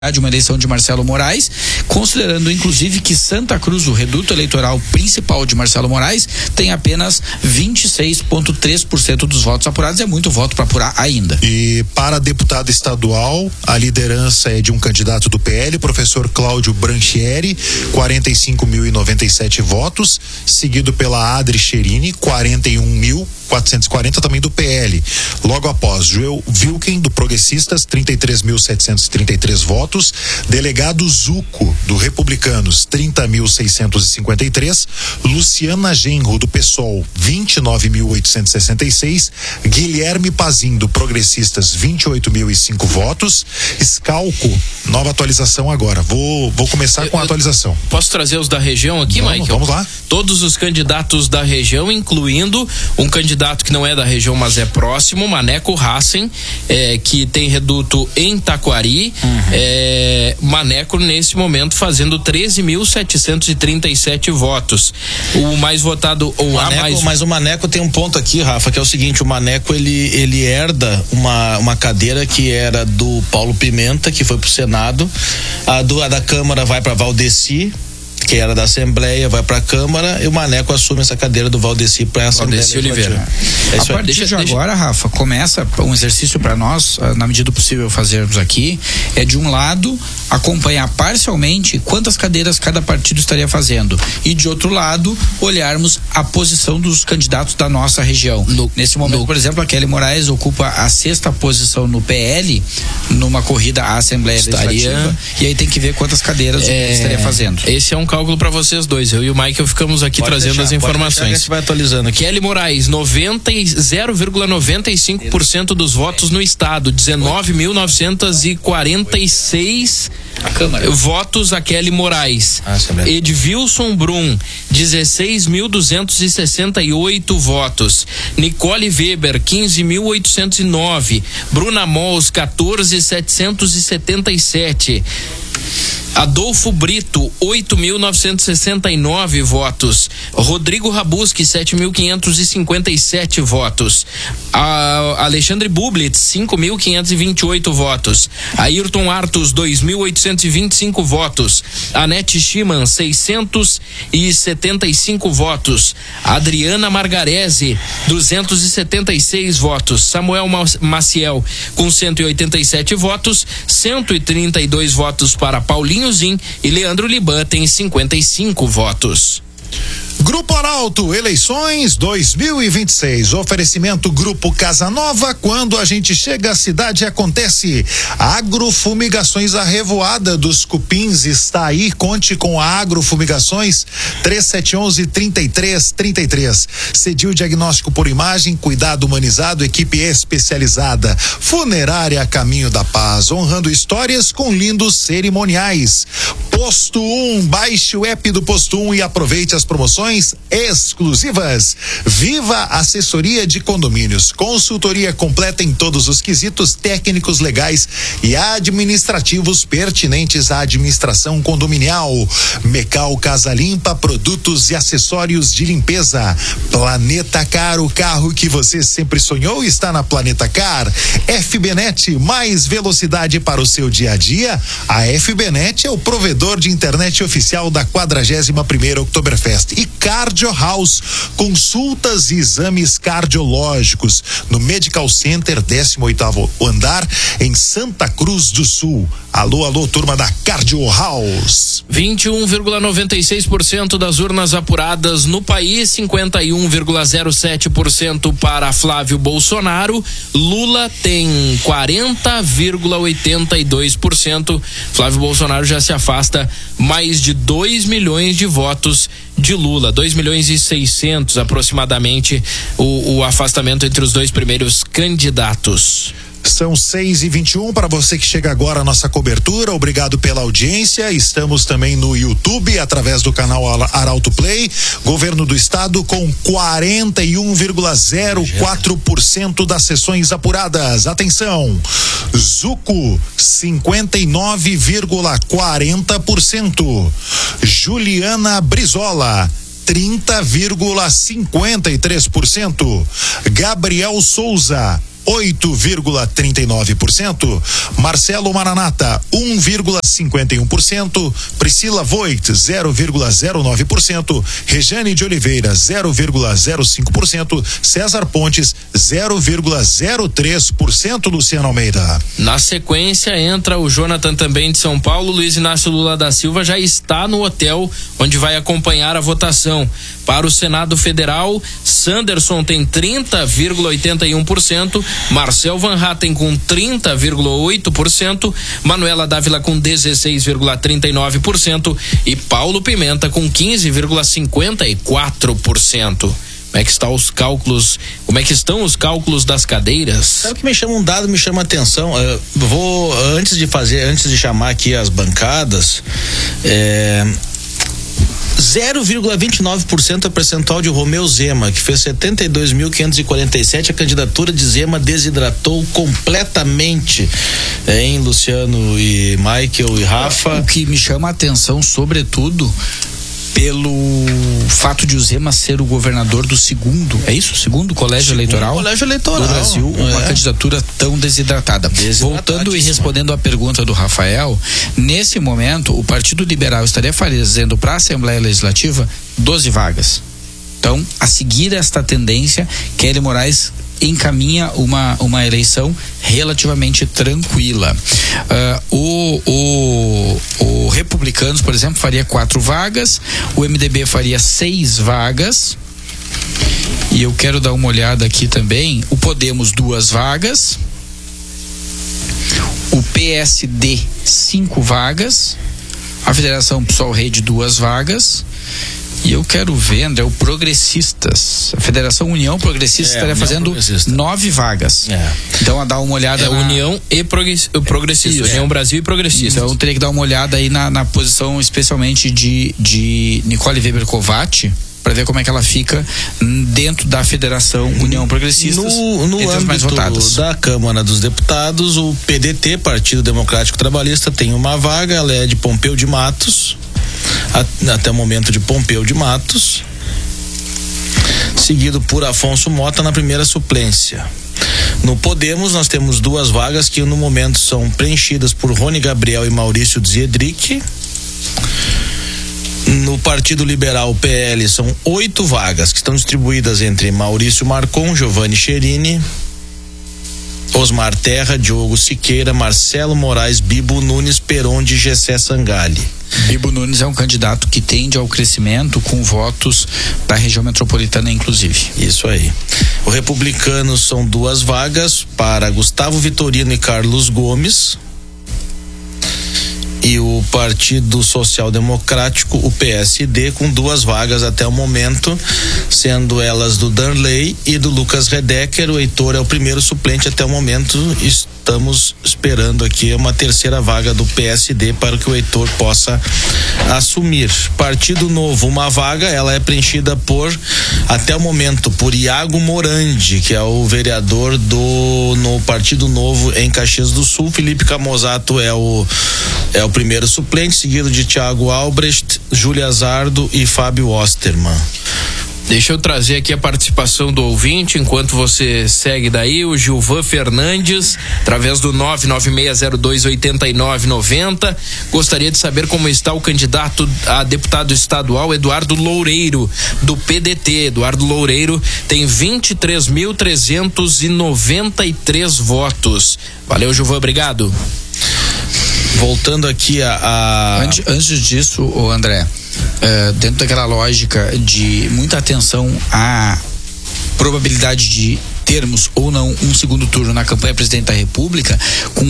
de uma eleição de Marcelo Moraes, considerando inclusive que Santa Cruz, o reduto eleitoral principal de Marcelo Moraes, tem apenas 26,3% dos votos apurados. É muito voto para apurar ainda. E para deputado estadual, a liderança é de um candidato do PL, professor Cláudio Branchieri, 45.097 votos, seguido pela Adri Cherini, 41.440, também do PL. Logo após, Joel Wilken, do Progressistas, 33.733 votos. Delegado Zuco, do Republicanos, 30.653. Luciana Genro, do PSOL, 29.866. Guilherme Pazin, do Progressistas, 28.005 votos. Scalco, nova atualização agora. Vou começar com a atualização. Posso trazer os da região aqui, Michael? Vamos lá. Todos os candidatos da região, incluindo um candidato que não é da região, mas é próximo, Maneco Hassen, que tem reduto em Taquari. Maneco, nesse momento, fazendo 13.737 votos. O mais votado, Mas o Maneco tem um ponto aqui, Rafa, que é o seguinte: o Maneco ele herda uma cadeira que era do Paulo Pimenta, que foi pro Senado. A da Câmara vai para Valdeci, que era da Assembleia, vai para a Câmara, e o Maneco assume essa cadeira do Valdeci para a Assembleia. Valdeci Oliveira. A partir de agora, Rafa, começa um exercício para nós, na medida do possível fazermos aqui, é de um lado acompanhar parcialmente quantas cadeiras cada partido estaria fazendo, e de outro lado olharmos a posição dos candidatos da nossa região. Nesse momento, por exemplo, a Kelly Moraes ocupa a 6ª posição no PL, numa corrida à Assembleia Legislativa, e aí tem que ver quantas cadeiras o PL estaria fazendo. Esse é um cálculo para vocês dois. Eu e o Michael ficamos aqui trazendo as informações. A gente vai atualizando aqui. Kelly Moraes, 0,95% dos votos no estado, 19.946 votos a Kelly Moraes. Edvilson Brum, 16.268 votos. Nicole Weber, 15.809. Bruna Mols, 14.777. Adolfo Brito, 8.969 votos. Rodrigo Rabuski, 7.557 votos. Alexandre Bublitz, 5.528 votos. Ayrton Artus, 2.825 votos. Anete Schimann, 675 votos. Adriana Margarese, 276 votos. Samuel Maciel, com 187 votos. 132 votos para Paulinho Zin, e Leandro Liban tem 55 votos. Grupo Arauto, eleições 2026. Oferecimento Grupo Casa Nova. Quando a gente chega, a cidade acontece. Agrofumigações, a revoada dos cupins está aí. Conte com a Agrofumigações, 3711-3333. Cedil Diagnóstico por Imagem, cuidado humanizado, equipe especializada. Funerária Caminho da Paz, honrando histórias com lindos cerimoniais. Posto 1, baixe o app do Posto 1 e aproveite as promoções exclusivas. Viva Assessoria de Condomínios, consultoria completa em todos os quesitos técnicos, legais e administrativos pertinentes à administração condominial. Mecal Casa Limpa, produtos e acessórios de limpeza. Planeta Car, o carro que você sempre sonhou está na Planeta Car. FBNet, mais velocidade para o seu dia a dia. A FBNet é o provedor de internet oficial da 41ª Oktoberfest. E Cardio House, consultas e exames cardiológicos no Medical Center, 18º andar, em Santa Cruz do Sul. Alô, turma da Cardio House. 21,96% das urnas apuradas no país, 51,07% para Flávio Bolsonaro. Lula tem 40,82%. Flávio Bolsonaro já se afasta mais de 2 milhões de votos de Lula, 2.600.000 aproximadamente o afastamento entre os dois primeiros candidatos. São 6h21 para você que chega agora à nossa cobertura. Obrigado pela audiência. Estamos também no YouTube através do canal Arauto Play. Governo do Estado com 41,04% das sessões apuradas. Atenção. Zuco, 59,40%. Juliana Brizola, 30,53%. Gabriel Souza, 8,39%, Marcelo Maranata 1,51%, Priscila Voigt 0,09%, Rejane de Oliveira 0,05%, César Pontes 0,03%, Luciano Almeida. Na sequência entra o Jonathan também de São Paulo. Luiz Inácio Lula da Silva já está no hotel onde vai acompanhar a votação. Para o Senado Federal, Sanderson tem 30,81%, Marcel Van Hatten com 30,8%, Manuela Dávila com 16,39% e Paulo Pimenta com 15,54%. Como é que estão os cálculos das cadeiras? Sabe que me chama a atenção. Antes de chamar aqui as bancadas, 0,29% é o percentual de Romeu Zema, que fez 72.547. A candidatura de Zema desidratou completamente, hein, Luciano e Michael e Rafa. O que me chama a atenção, sobretudo, pelo fato de o Zema ser o governador do segundo colégio eleitoral do Brasil, uma candidatura tão desidratada. Voltando e respondendo à pergunta do Rafael, nesse momento o Partido Liberal estaria fazendo para a Assembleia Legislativa 12 vagas. Então, a seguir esta tendência, Kelly Moraes encaminha uma eleição relativamente tranquila. O Republicanos, por exemplo, faria 4 vagas, o MDB faria 6 vagas, e eu quero dar uma olhada aqui também, o Podemos 2 vagas, o PSD 5 vagas, a Federação PSOL Rede 2 vagas. E eu quero ver, André, o Progressistas. A Federação União Progressista estaria fazendo 9 vagas. Então, a dar uma olhada. União e Progressista. União Brasil e Progressista. Então, eu teria que dar uma olhada aí na posição, especialmente de Nicole Weber Kovács, para ver como é que ela fica dentro da Federação União Progressista. No âmbito mais votadas da Câmara dos Deputados, o PDT, Partido Democrático Trabalhista, tem uma vaga. Ela é de Pompeu de Matos. Até o momento de Pompeu de Matos, seguido por Afonso Mota na primeira suplência. No Podemos nós temos 2 vagas que no momento são preenchidas por Rony Gabriel e Maurício Ziedrich. No Partido Liberal, PL, são 8 vagas que estão distribuídas entre Maurício Marcon, Giovanni Cherini, Osmar Terra, Diogo Siqueira, Marcelo Moraes, Bibo Nunes, Peronde e Gessé Sangalli. Bibo Nunes é um candidato que tende ao crescimento com votos da região metropolitana, inclusive. Isso aí. O Republicano são 2 vagas para Gustavo Vitorino e Carlos Gomes. E o Partido Social Democrático, o PSD, com 2 vagas até o momento, sendo elas do Darley e do Lucas Redecker. O Heitor é o primeiro suplente até o momento. Estamos esperando aqui uma terceira vaga do PSD para que o Heitor possa assumir. Partido Novo, uma vaga, ela é preenchida até o momento, por Iago Morandi, que é o vereador no Partido Novo em Caxias do Sul. Felipe Camozato é o primeiro suplente, seguido de Thiago Albrecht, Júlia Zardo e Fábio Osterman. Deixa eu trazer aqui a participação do ouvinte, enquanto você segue daí, o Gilvan Fernandes, através do 996028990, gostaria de saber como está o candidato a deputado estadual Eduardo Loureiro, do PDT. Eduardo Loureiro tem 23.393 votos. Valeu, Gilvan, obrigado. Voltando aqui Antes disso, André, dentro daquela lógica de muita atenção à probabilidade de termos ou não um segundo turno na campanha presidente da República, com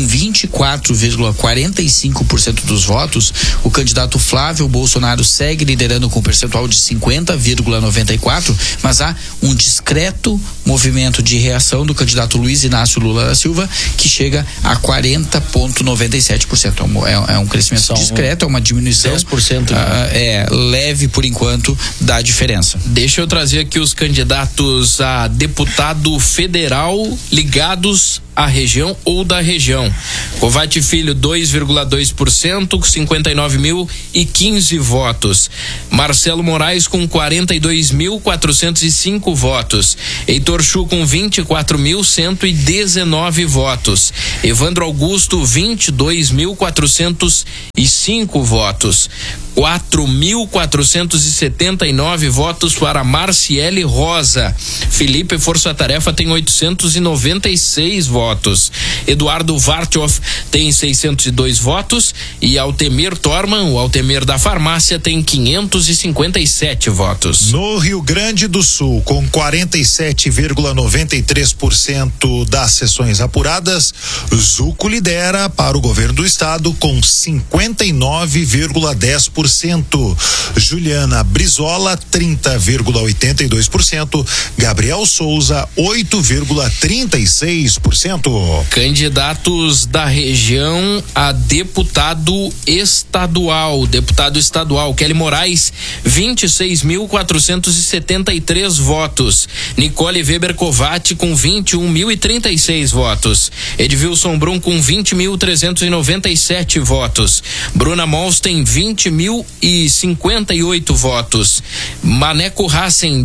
24,45% dos votos, o candidato Flávio Bolsonaro segue liderando com um percentual de 50,94%, mas há um discreto movimento de reação do candidato Luiz Inácio Lula da Silva, que chega a 40,97%. É um crescimento discreto, é uma diminuição 10%, leve por enquanto da diferença. Deixa eu trazer aqui os candidatos a deputado federal ligados a região ou da região. Covatti Filho 2,2% com 59.015 votos. Marcelo Moraes com 42.405 votos. Heitor Chu com 24.119 votos. Evandro Augusto 22.405 votos. 4.479 votos para Marciele Rosa. Felipe Força Tarefa tem 896 votos. Eduardo Vartioff tem 602 votos e Altemir Torman, o Altemir da farmácia, tem 557 votos. No Rio Grande do Sul, com 47,93% das sessões apuradas, Zuco lidera para o governo do estado com 59,10%. Juliana Brizola 30,82%, Gabriel Souza 8,36%. Candidatos da região a deputado estadual. Deputado estadual Kelly Moraes 26.473 votos. Nicole Weber Covatti com 21.036 votos. Edvilson Brum com 20.397 votos. Bruna Molsten 20.058 votos. Maneco Hassen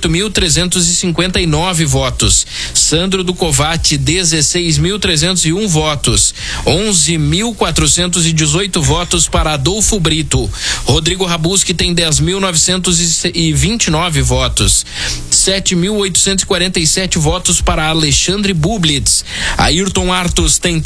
18.359 votos. Sandro do Covatti 16.301 votos. 11.418 votos para Adolfo Brito. Rodrigo Rabuski tem 10.929 votos. 7.847 votos para Alexandre Bublitz. Ayrton Artus tem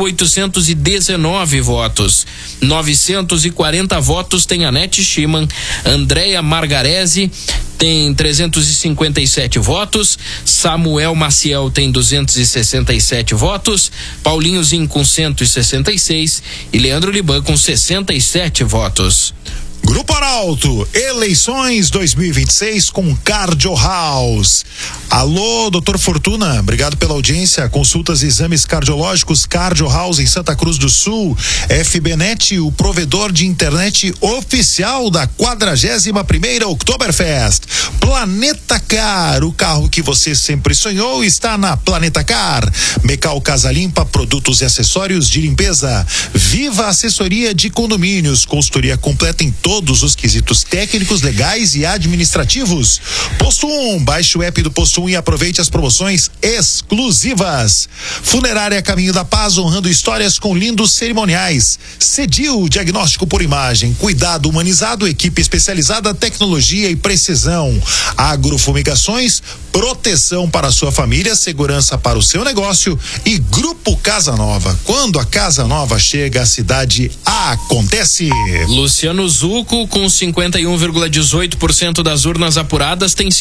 3.819 votos. 940 votos tem Anete Schimann. Andréia Margarese tem 357 votos. Samuel Maciel tem 267 votos. Paulinho Zin com 166 e Leandro Liban com 67 votos. Grupo Arauto, eleições 2026 com Cardio House. Alô, doutor Fortuna, obrigado pela audiência. Consultas e exames cardiológicos Cardio House em Santa Cruz do Sul. FBNet, o provedor de internet oficial da 41ª Oktoberfest. Planeta Car, o carro que você sempre sonhou está na Planeta Car. Mecal Casa Limpa, produtos e acessórios de limpeza. Viva Assessoria de Condomínios, consultoria completa em todos os quesitos técnicos, legais e administrativos. Posto 1, baixe o app do Posto 1 e aproveite as promoções exclusivas. Funerária Caminho da Paz, honrando histórias com lindos cerimoniais. Cedil, diagnóstico por imagem, cuidado humanizado, equipe especializada, tecnologia e precisão. Agrofumigações, proteção para a sua família, segurança para o seu negócio. E Grupo Casa Nova, quando a Casa Nova chega, a cidade acontece. Luciano Zucco com 51,18% das urnas apuradas tem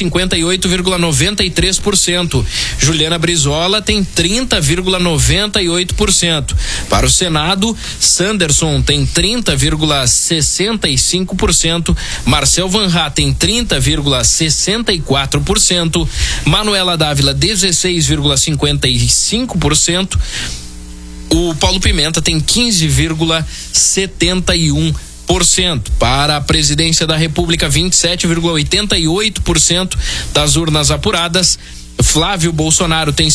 58,93%. Juliana Brizola tem 30,98%. Para o Senado, Sanderson tem 30,65%. Marcel Van Hatten 30,64%. Manuela Dávila 16,55%. O Paulo Pimenta tem 15,71%. Para a presidência da República, 27,88% das urnas apuradas. Flávio Bolsonaro tem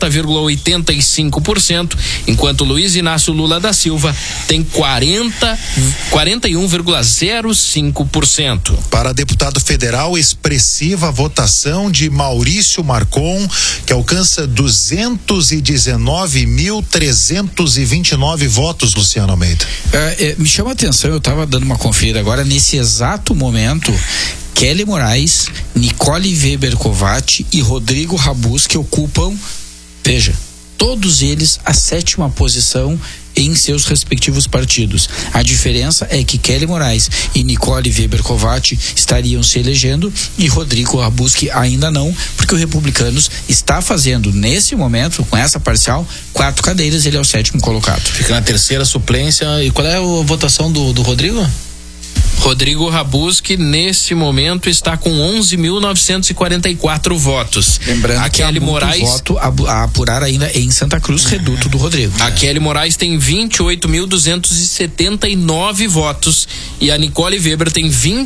50,85%, enquanto Luiz Inácio Lula da Silva tem 41,05%. Para deputado federal, expressiva votação de Maurício Marcon, que alcança 219.329 votos, Luciano Almeida. Me chama a atenção, eu estava dando uma conferida agora, nesse exato momento, Kelly Moraes, Nicole Weber Covatti e Rodrigo Rabuski ocupam, veja, todos eles a 7ª posição em seus respectivos partidos. A diferença é que Kelly Moraes e Nicole Weber Covatti estariam se elegendo e Rodrigo Rabuski ainda não, porque o Republicanos está fazendo nesse momento, com essa parcial, 4 cadeiras, ele é o 7º colocado. Fica na terceira suplência. E qual é a votação do Rodrigo? Rodrigo Rabuski, nesse momento, está com 11.944 votos. Lembrando a que há muito Moraes, voto a apurar ainda em Santa Cruz, reduto do Rodrigo. A Kelly Moraes tem 28.279 votos e a Nicole Weber tem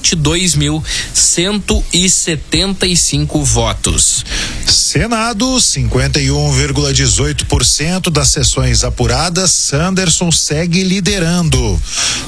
22.175 votos. Senado, 51,18% das sessões apuradas, Sanderson segue liderando,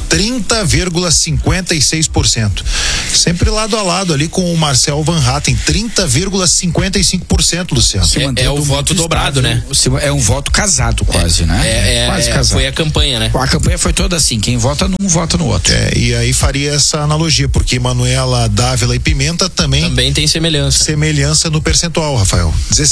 30,56%. Sempre lado a lado ali com o Marcel Van Hatten, 30,55%, Luciano. É o voto dobrado, né? É um voto casado quase, né? Quase casado. Foi a campanha, né? A campanha foi toda assim, quem vota num, vota no outro. E aí faria essa analogia, porque Manuela Dávila e Pimenta também tem semelhança. Semelhança no percentual, Rafael.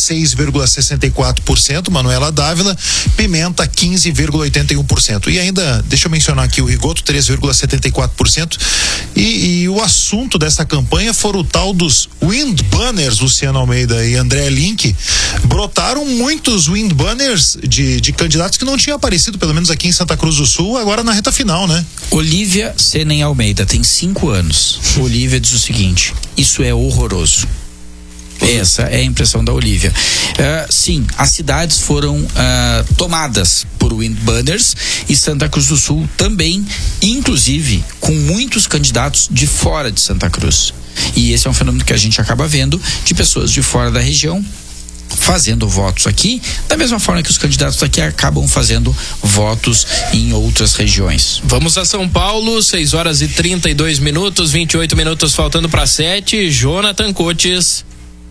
16,64% Manuela Dávila, Pimenta 15,81%. E ainda, deixa eu mencionar aqui o Rigoto, 3,74%. E o assunto dessa campanha foram o tal dos Windbanners, Luciano Almeida e André Link. Brotaram muitos Windbanners de candidatos que não tinham aparecido, pelo menos aqui em Santa Cruz do Sul, agora na reta final, né? Olívia Senen Almeida tem 5 anos. Olívia diz o seguinte: isso é horroroso. Essa é a impressão da Olívia. Sim, as cidades foram tomadas por windbanners e Santa Cruz do Sul também, inclusive com muitos candidatos de fora de Santa Cruz. E esse é um fenômeno que a gente acaba vendo de pessoas de fora da região fazendo votos aqui, da mesma forma que os candidatos aqui acabam fazendo votos em outras regiões. Vamos a São Paulo, 6h32, 28 minutos faltando para 7. Jonathan Cotes.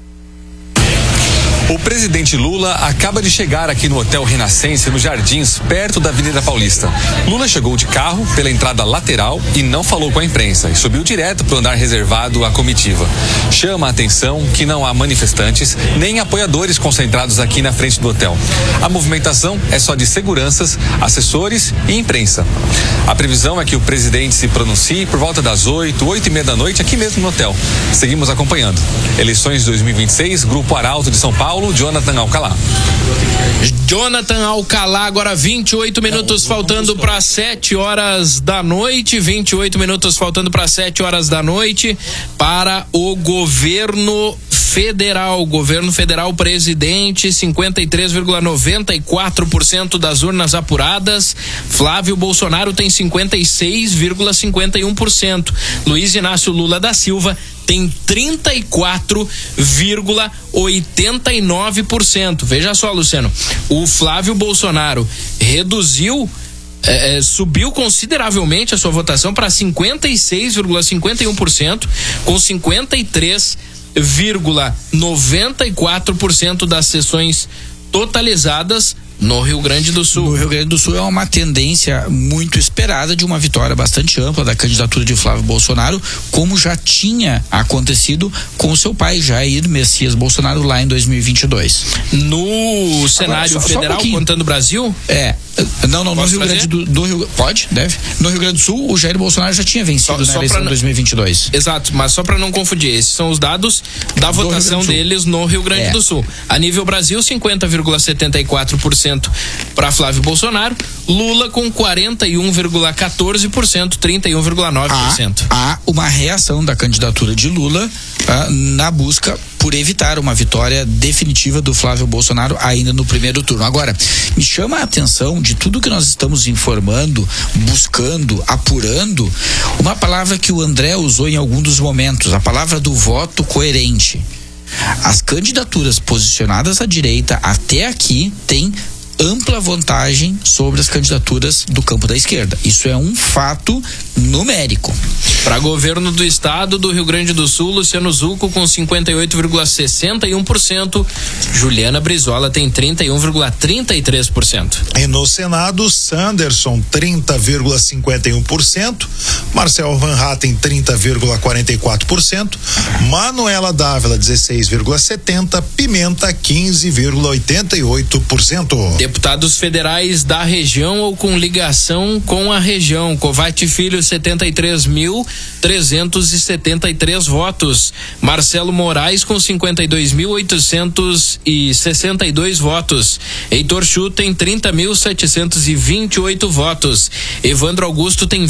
O presidente Lula acaba de chegar aqui no Hotel Renascença, nos Jardins, perto da Avenida Paulista. Lula chegou de carro pela entrada lateral e não falou com a imprensa e subiu direto para o andar reservado à comitiva. Chama a atenção que não há manifestantes nem apoiadores concentrados aqui na frente do hotel. A movimentação é só de seguranças, assessores e imprensa. A previsão é que o presidente se pronuncie por volta das 8h30 da noite aqui mesmo no hotel. Seguimos acompanhando. Eleições 2026, Grupo Arauto de São Paulo, Jonathan Alcalá. Jonathan Alcalá, agora 28 minutos faltando para 7 horas da noite. 28 minutos faltando para 7 horas da noite para o governo federal. Governo federal, presidente, 53,94% das urnas apuradas. Flávio Bolsonaro tem 56,51%. Luiz Inácio Lula da Silva tem 34,89%. Veja só, Luciano, o Flávio Bolsonaro subiu consideravelmente a sua votação para 56,51%, com 53,94% das sessões totalizadas no Rio Grande do Sul. No Rio Grande do Sul é uma tendência muito esperada de uma vitória bastante ampla da candidatura de Flávio Bolsonaro, como já tinha acontecido com o seu pai, Jair Messias Bolsonaro, lá em 2022. No cenário federal, contando o Brasil? No Rio Grande do Rio. Pode? Deve. No Rio Grande do Sul, o Jair Bolsonaro já tinha vencido na eleição de 2022. Exato, mas só para não confundir, esses são os dados da votação deles no Rio Grande do Sul. A nível Brasil, 50,74% para Flávio Bolsonaro, Lula com 41,14%, 31,9%. Há uma reação da candidatura de Lula na busca por evitar uma vitória definitiva do Flávio Bolsonaro ainda no primeiro turno. Agora, me chama a atenção de tudo que nós estamos informando, buscando, apurando, uma palavra que o André usou em algum dos momentos, a palavra do voto coerente. As candidaturas posicionadas à direita até aqui têm ampla vantagem sobre as candidaturas do campo da esquerda. Isso é um fato numérico. Para governo do estado do Rio Grande do Sul, Luciano Zucco com 58,61%, Juliana Brizola tem 31,33%. E no Senado, Sanderson 30,51%, Marcel Van Hatten 30,44%, Manuela Dávila 16,70%, Pimenta 15,88%. Deputados federais da região ou com ligação com a região. Covatti Filho, 73.373 votos. Marcelo Moraes com 52.862 votos. Heitor Chu tem 30.728 votos. Evandro Augusto tem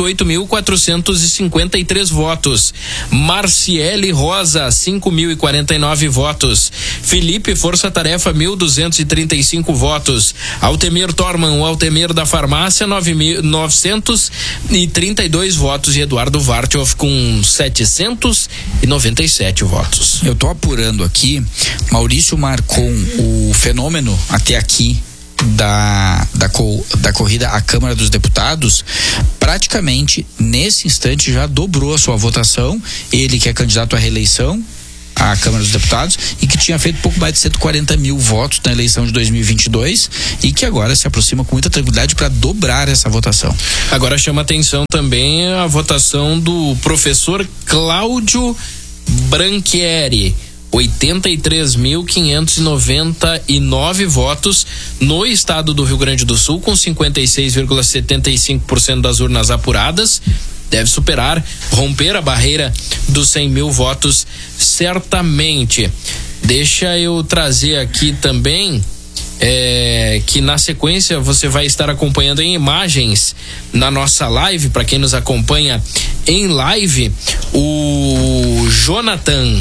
28.453 votos. Marciele Rosa, 5.049 votos. Felipe Força Tarefa, 1.235 votos. Altemir Torman, o Altemir da farmácia, 932 votos. E Eduardo Vartioff com 797 votos. Eu tô apurando aqui, Maurício Marcon, o fenômeno até aqui da corrida à Câmara dos Deputados, praticamente nesse instante já dobrou a sua votação. Ele que é candidato à reeleição à Câmara dos Deputados e que tinha feito pouco mais de 140 mil votos na eleição de 2022 e que agora se aproxima com muita tranquilidade para dobrar essa votação. Agora chama atenção também a votação do professor Cláudio Branchieri, 83.599 votos no estado do Rio Grande do Sul, com 56,75% das urnas apuradas. Deve romper a barreira dos 100 mil votos, certamente. Deixa eu trazer aqui também que na sequência você vai estar acompanhando em imagens na nossa live, para quem nos acompanha em live, o Jonathan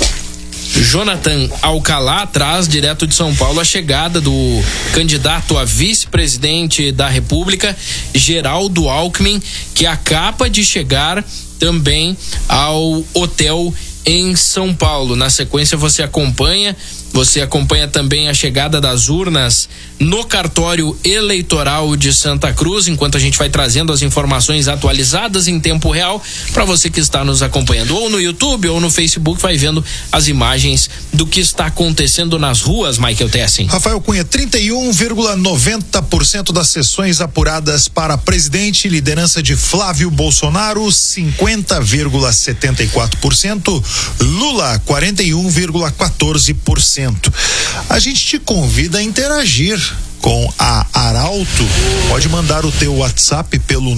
Alcalá traz direto de São Paulo a chegada do candidato a vice-presidente da República, Geraldo Alckmin, que acaba de chegar também ao hotel em São Paulo. Na sequência você acompanha também a chegada das urnas no cartório eleitoral de Santa Cruz, enquanto a gente vai trazendo as informações atualizadas em tempo real para você que está nos acompanhando ou no YouTube ou no Facebook, vai vendo as imagens do que está acontecendo nas ruas, Michael Tessin. Rafael Cunha, 31,90% das sessões apuradas para presidente, liderança de Flávio Bolsonaro, 50,74%, Lula, 41,14%. A gente te convida a interagir com a Arauto. Pode mandar o teu WhatsApp pelo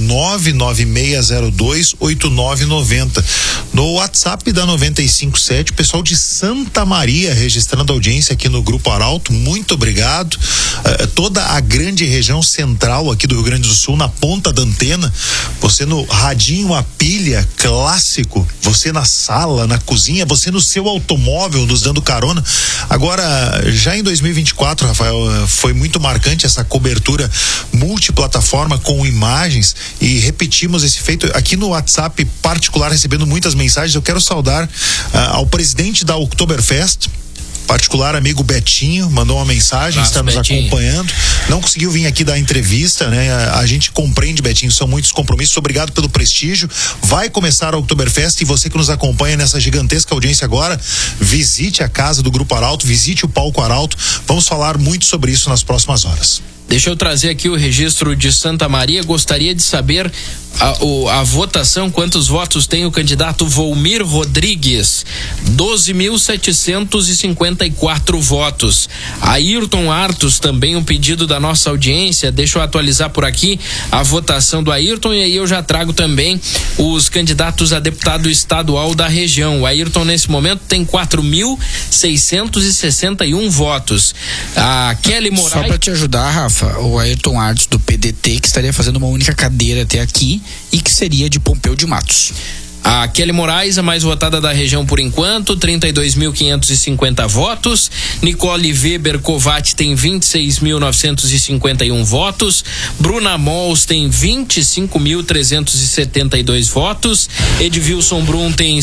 996028990. No WhatsApp da 957, o pessoal de Santa Maria registrando audiência aqui no Grupo Arauto, muito obrigado. Toda a grande região central aqui do Rio Grande do Sul, na ponta da antena, você no radinho a pilha clássico, você na sala, na cozinha, você no seu automóvel nos dando carona. Agora, já em 2024, Rafael, foi muito marcante essa cobertura multiplataforma com imagens, e repetimos esse feito aqui no WhatsApp particular, recebendo muitas mensagens. Eu quero saudar ao presidente da Oktoberfest, particular amigo Betinho, mandou uma mensagem, está nos acompanhando, não conseguiu vir aqui dar entrevista, né? A gente compreende, Betinho, são muitos compromissos, obrigado pelo prestígio. Vai começar a Oktoberfest e você que nos acompanha nessa gigantesca audiência agora, visite a casa do Grupo Arauto, visite o palco Arauto, vamos falar muito sobre isso nas próximas horas. Deixa eu trazer aqui o registro de Santa Maria. Gostaria de saber a votação, quantos votos tem o candidato Volmir Rodrigues? 12.754 votos. Ayrton Artos, também um pedido da nossa audiência. Deixa eu atualizar por aqui a votação do Ayrton, e aí eu já trago também os candidatos a deputado estadual da região. O Ayrton nesse momento tem 4.661 votos. A Kelly Moraes... Só para te ajudar, Rafa, o Ayrton Artos do PDT, que estaria fazendo uma única cadeira até aqui e que seria de Pompeu de Matos. A Kelly Moraes, a mais votada da região por enquanto, 32.550 votos. Nicole Weber Covatti tem 26.951 votos. Bruna Mols tem 25.372 votos. Edvilson Brum tem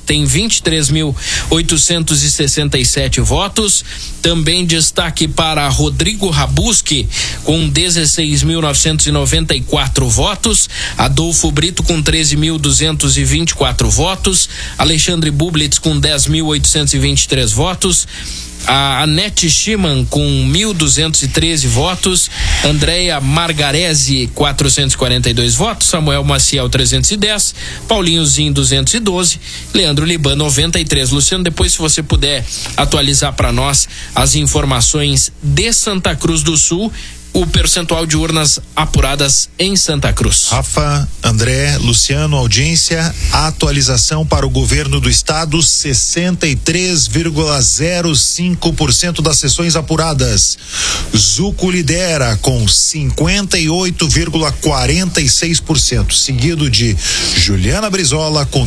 23.867 votos. Também destaque para Rodrigo Rabuski com 16.994 votos. Adolfo Brito com 13.224 votos. Alexandre Bublitz com 10.823 votos. A Anete Schimann com 1.213 votos, Andréia Margarese 442 votos, Samuel Maciel 310, Paulinho Zin 212, Leandro Liban 93. Luciano, depois se você puder atualizar para nós as informações de Santa Cruz do Sul, o percentual de urnas apuradas em Santa Cruz. Rafa, André, Luciano, audiência, a atualização para o governo do estado, 63,05% das sessões apuradas. Zuco lidera com 58,46%, seguido de Juliana Brizola com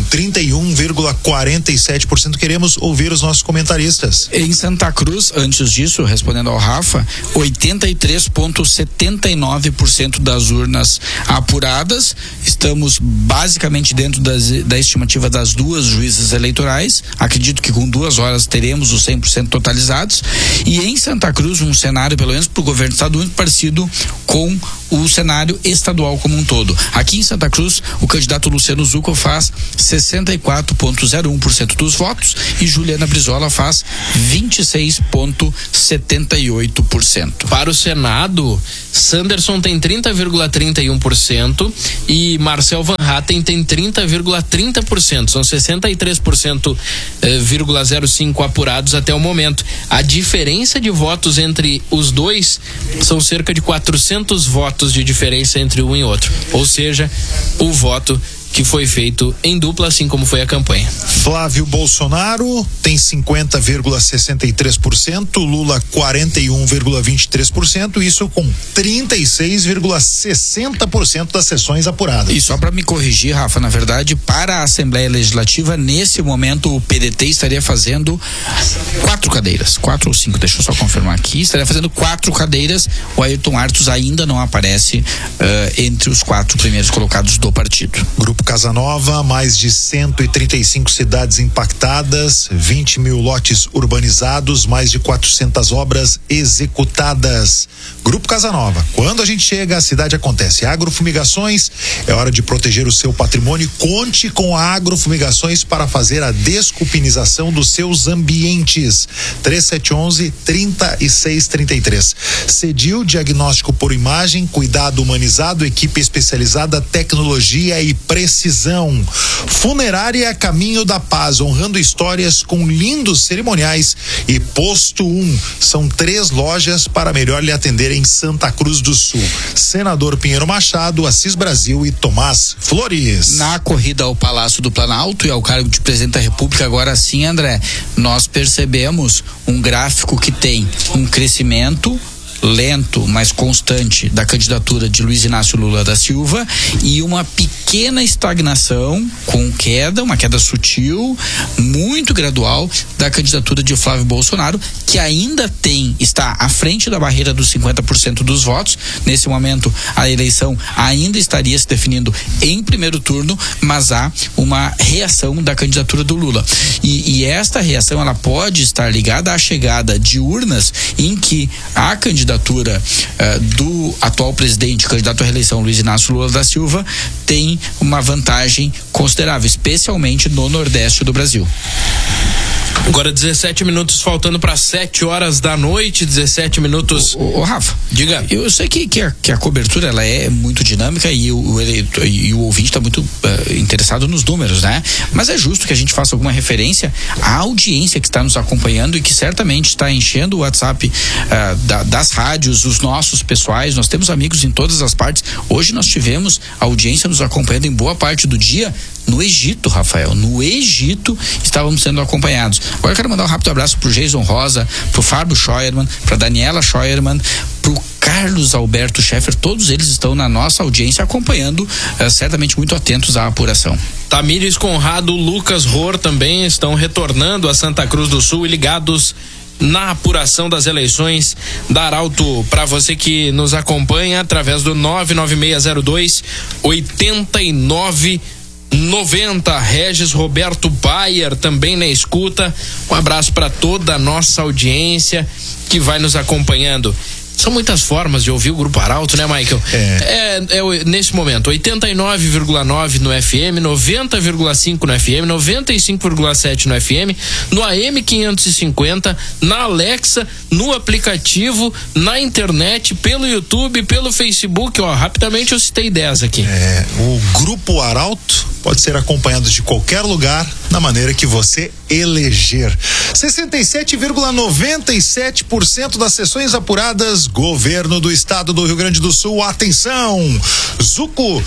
31,47%. Queremos ouvir os nossos comentaristas. Em Santa Cruz, antes disso, respondendo ao Rafa, 83,79% das urnas apuradas. Estamos basicamente dentro da estimativa das duas juízes eleitorais. Acredito que com 2 horas teremos os 100% totalizados. E em Santa Cruz, um cenário, pelo menos para o governo do estado, muito parecido com o cenário estadual como um todo. Aqui em Santa Cruz, o candidato Luciano Zucco faz 64,01% dos votos e Juliana Brizola faz 26,78%. Para o Senado, Sanderson tem 30,31% e Marcel Van Hatten tem 30,30%. São 63,05% apurados até o momento. A diferença de votos entre os dois são cerca de 400 votos de diferença entre um e outro. Ou seja, o voto que foi feito em dupla, assim como foi a campanha. Flávio Bolsonaro tem 50,63%, Lula 41,23%, isso com 36,60% das sessões apuradas. E só para me corrigir, Rafa, na verdade, para a Assembleia Legislativa, nesse momento o PDT estaria fazendo 4 cadeiras, 4 ou 5, deixa eu só confirmar aqui, estaria fazendo 4 cadeiras. O Ayrton Artos ainda não aparece entre os 4 primeiros colocados do partido. Grupo Casa Nova, mais de 135 cidades impactadas, 20 mil lotes urbanizados, mais de 400 obras executadas. Grupo Casa Nova, quando a gente chega, a cidade acontece. Agrofumigações, é hora de proteger o seu patrimônio. Conte com a Agrofumigações para fazer a desculpinização dos seus ambientes. 3711-3633. Cedil, diagnóstico por imagem, cuidado humanizado, equipe especializada, tecnologia e precisão. Funerária Caminho da Paz, honrando histórias com lindos cerimoniais. E Posto 1, são 3 lojas para melhor lhe atender em Santa Cruz do Sul. Senador Pinheiro Machado, Assis Brasil e Tomás Flores. Na corrida ao Palácio do Planalto e ao cargo de presidente da República, agora sim, André, nós percebemos um gráfico que tem um crescimento lento, mas constante da candidatura de Luiz Inácio Lula da Silva e uma pequena estagnação com queda, uma queda sutil, muito gradual da candidatura de Flávio Bolsonaro, que ainda está à frente da barreira dos 50% dos votos. Nesse momento, a eleição ainda estaria se definindo em primeiro turno, mas há uma reação da candidatura do Lula. E esta reação, ela pode estar ligada à chegada de urnas em que a candidatura do atual presidente, candidato à reeleição, Luiz Inácio Lula da Silva, tem uma vantagem considerável, especialmente no Nordeste do Brasil. Agora 17 minutos faltando para 7 horas da noite, 17 minutos. Ô Rafa, diga. Eu sei que a cobertura ela é muito dinâmica e o ouvinte está muito interessado nos números, né? Mas é justo que a gente faça alguma referência à audiência que está nos acompanhando e que certamente está enchendo o WhatsApp das rádios, os nossos pessoais. Nós temos amigos em todas as partes. Hoje nós tivemos a audiência nos acompanhando em boa parte do dia no Egito, Rafael. No Egito estávamos sendo acompanhados. Agora eu quero mandar um rápido abraço pro Jason Rosa, pro Fábio Scheuermann, pra Daniela Scheuermann, pro Carlos Alberto Scheffer. Todos eles estão na nossa audiência acompanhando, certamente muito atentos à apuração. Tamires Conrado, Lucas Rohr também estão retornando a Santa Cruz do Sul e ligados na apuração das eleições da Arauto. Para você que nos acompanha através do 99602-8990. Regis Roberto Bayer também na escuta. Um abraço para toda a nossa audiência que vai nos acompanhando. São muitas formas de ouvir o Grupo Arauto, né, Michael? Nesse momento, 89,9 no FM, 90,5 no FM, 95,7 no FM, no AM 550, na Alexa, no aplicativo, na internet, pelo YouTube, pelo Facebook, rapidamente eu citei 10 aqui. O Grupo Arauto pode ser acompanhado de qualquer lugar, na maneira que você eleger. 67,97% das sessões apuradas, Governo do Estado do Rio Grande do Sul, atenção, Zuco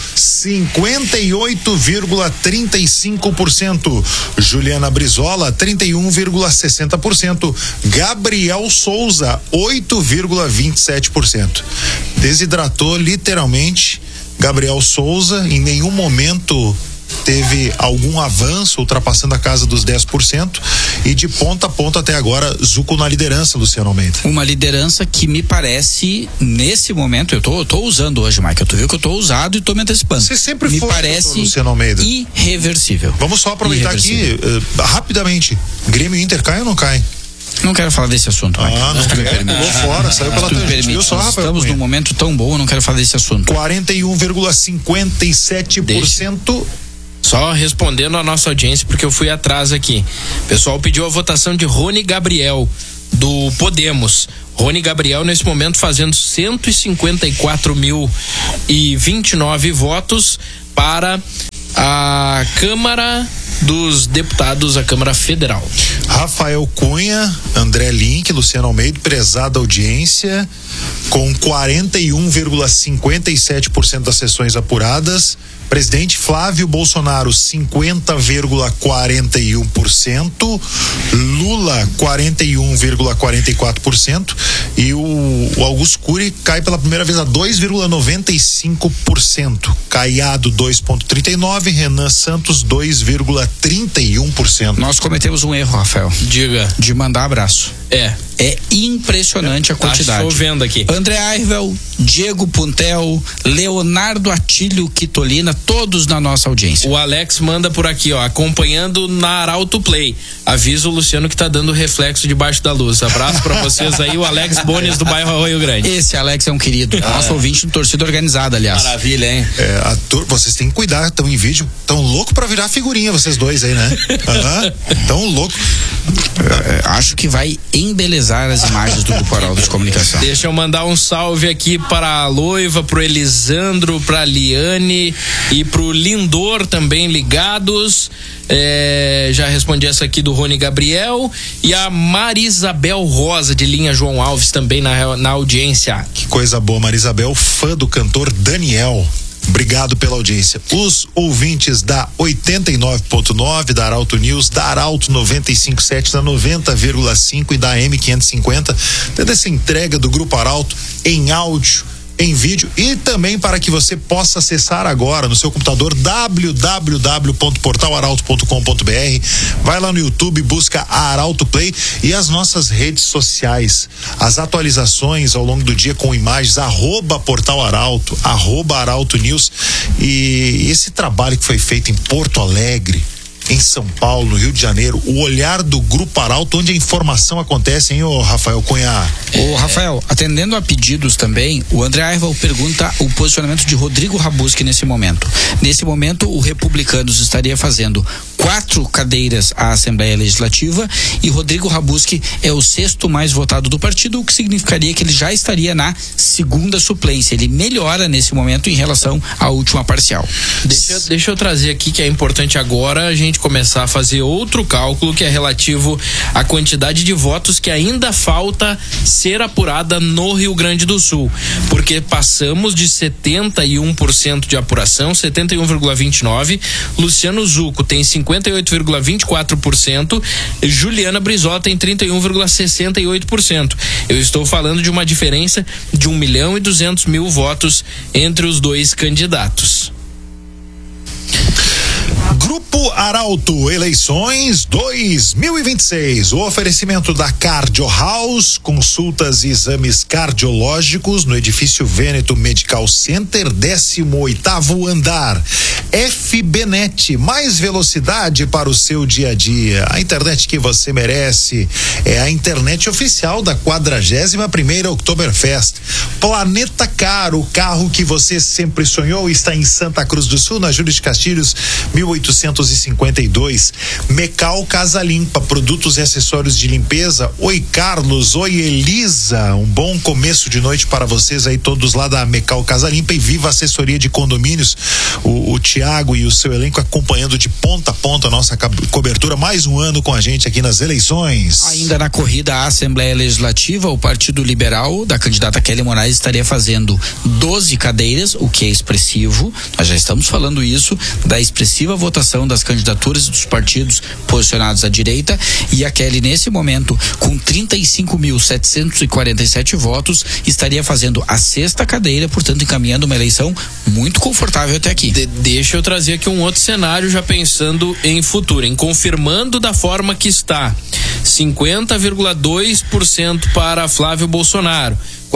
58,35%, Juliana Brizola 31,60%, Gabriel Souza 8,27%. Desidratou literalmente Gabriel Souza, em nenhum momento teve algum avanço, ultrapassando a casa dos 10%, e de ponta a ponta até agora, Zuco na liderança, Luciano Almeida. Uma liderança que me parece, nesse momento, eu tô usando hoje, Michael, tu viu que eu tô usado e tô me antecipando. Você sempre me foi, parece Luciano Almeida, irreversível. Vamos só aproveitar aqui, rapidamente, Grêmio e Inter cai ou não cai? Não quero falar desse assunto, Michael. Não pulou fora, saiu pela tangente, viu só, Rafael? Estamos num momento tão bom, não quero falar desse assunto. 41,57%. Só respondendo a nossa audiência, porque eu fui atrás aqui. O pessoal pediu a votação de Rony Gabriel, do Podemos. Rony Gabriel, nesse momento, fazendo 154.029 votos para a Câmara dos Deputados, a Câmara Federal. Rafael Cunha, André Link, Luciano Almeida, prezada audiência, com 41,57% das sessões apuradas. Presidente Flávio Bolsonaro, 50,41%, Lula 41,44% e o Augusto Cury cai pela primeira vez a 2,95%, Caiado 2,39%, Renan Santos 2,31%. Nós cometemos um erro, Rafael. Diga. De mandar abraço. É impressionante a quantidade. Estou vendo aqui. André Arvel, Diego Puntel, Leonardo Atílio Quitolina, todos na nossa audiência. O Alex manda por aqui, acompanhando na Arauto Play. Avisa o Luciano que tá dando reflexo debaixo da luz. Abraço pra vocês aí, o Alex Bones do bairro Arroio Grande. Esse Alex é um querido. Nosso ouvinte de torcida organizada, aliás. Maravilha, hein? Vocês têm que cuidar, estão em vídeo, tão louco pra virar figurinha, vocês dois aí, né? Tão louco. Acho que vai embelezar as imagens do Grupo Arauto de Comunicação. Deixa eu mandar um salve aqui para a Loiva, pro Elisandro, pra Liane e pro Lindor também ligados. Já respondi essa aqui do Rony Gabriel e a Marisabel Rosa de linha João Alves também na audiência. Que coisa boa, Marisabel, fã do cantor Daniel. Obrigado pela audiência. Os ouvintes da 89.9, da Arauto News, da Arauto 95.7, da 90,5 e da M550, tendo essa entrega do Grupo Arauto em áudio, em vídeo e também para que você possa acessar agora no seu computador www.portalarauto.com.br. Vai lá no YouTube, busca a Arauto Play e as nossas redes sociais. As atualizações ao longo do dia com imagens, @Portal Arauto, @Arauto News, e esse trabalho que foi feito em Porto Alegre, em São Paulo, no Rio de Janeiro, o olhar do Grupo Arauto, onde a informação acontece, hein, ô Rafael Cunha? Ô Rafael, atendendo a pedidos também, o André Arval pergunta o posicionamento de Rodrigo Rabuski nesse momento. Nesse momento, o Republicanos estaria fazendo 4 cadeiras à Assembleia Legislativa e Rodrigo Rabuski é o 6º mais votado do partido, o que significaria que ele já estaria na 2ª suplência. Ele melhora nesse momento em relação à última parcial. Deixa eu trazer aqui que é importante agora a gente começar a fazer outro cálculo que é relativo à quantidade de votos que ainda falta ser apurada no Rio Grande do Sul, porque passamos de 71% de apuração, 71,29%, Luciano Zucco tem 58,24%, Juliana Brizola tem 31,68%. Eu estou falando de uma diferença de 1.200.000 votos entre os dois candidatos. Grupo Arauto, eleições 2026. O oferecimento da Cardio House, consultas e exames cardiológicos no edifício Vêneto Medical Center, 18º andar. FBNet, mais velocidade para o seu dia a dia. A internet que você merece é a internet oficial da 41ª Oktoberfest. Planeta Car, o carro que você sempre sonhou, está em Santa Cruz do Sul, na Júlio de Castilhos, 1852. Mecal Casa Limpa, produtos e acessórios de limpeza. Oi Carlos, oi Elisa, um bom começo de noite para vocês aí todos lá da Mecal Casa Limpa e Viva Assessoria de Condomínios. O Tiago e o seu elenco acompanhando de ponta a ponta a nossa cobertura, mais um ano com a gente aqui nas eleições. Ainda na corrida à Assembleia Legislativa, o Partido Liberal da candidata Kelly Moraes estaria fazendo 12 cadeiras, o que é expressivo. Nós já estamos falando isso, da expressiva votação das candidaturas dos partidos posicionados à direita, e a Kelly nesse momento com 35.747 votos estaria fazendo a 6ª cadeira, portanto encaminhando uma eleição muito confortável até aqui. Deixa eu trazer aqui um outro cenário, já pensando em futuro, em confirmando da forma que está: 50,2% para Flávio Bolsonaro,